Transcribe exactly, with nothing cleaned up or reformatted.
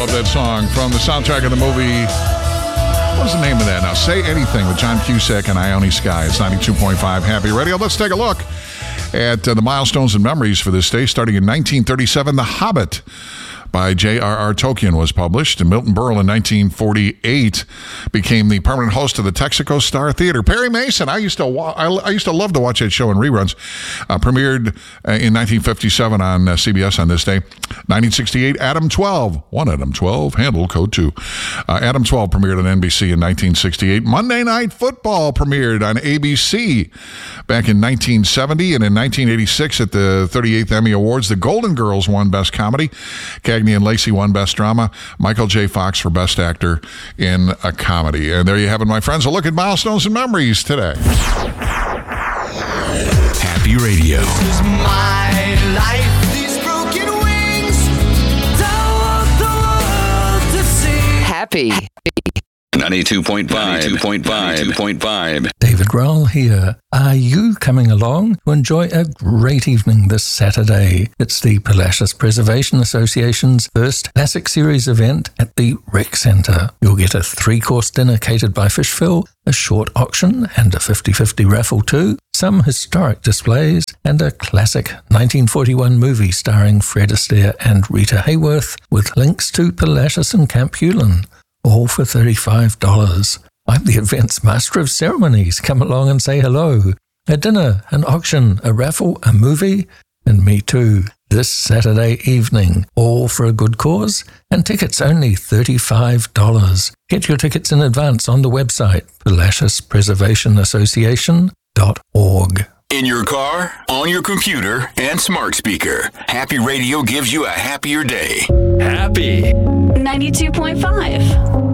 love that song from the soundtrack of the movie. What's the name of that now? Say Anything with John Cusack and Ione Skye. It's ninety-two point five Happy Radio. Let's take a look at uh, the milestones and memories for this day. Starting in nineteen thirty-seven, The Hobbit by J R R Tolkien was published, and Milton Berle in nineteen forty-eight became the permanent host of the Texaco Star Theater. Perry Mason, I used to wa- I, I used to love to watch that show in reruns. Uh, premiered uh, in nineteen fifty-seven on uh, C B S on this day. nineteen sixty-eight, Adam twelve, one Adam twelve, handle code two. Uh, Adam twelve premiered on N B C in nineteen sixty-eight. Monday Night Football premiered on A B C back in nineteen seventy, and in nineteen eighty-six at the thirty-eighth Emmy Awards, The Golden Girls won Best Comedy. Cagney and Lacey won Best Drama. Michael J. Fox for Best Actor in a Comedy. And there you have it, my friends. A look at milestones and memories today. Happy Radio. This is my life. These broken wings. Don't want the world to see. Happy. ninety-two point five, ninety-two point five, ninety-two point five. David Grohl here. Are you coming along to enjoy a great evening this Saturday? It's the Palacios Preservation Association's first Classic Series event at the Rec Centre. You'll get a three-course dinner catered by Fishville, a short auction and a fifty-fifty raffle too, some historic displays, and a classic nineteen forty-one movie starring Fred Astaire and Rita Hayworth with links to Palacios and Camp Hewlin. All for thirty-five dollars. I'm the event's master of ceremonies. Come along and say hello. A dinner, an auction, a raffle, a movie, and me too. This Saturday evening. All for a good cause, and tickets only thirty-five dollars. Get your tickets in advance on the website, Palacios Preservation Association dot org. In your car, on your computer, and smart speaker, Happy Radio gives you a happier day. Happy. ninety-two point five.